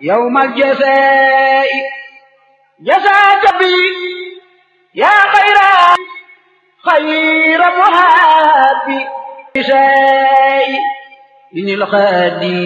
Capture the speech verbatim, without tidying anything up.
yawmal jazaa'i jazaaka bi yaa xayra xayra muhaabi li nil xaadi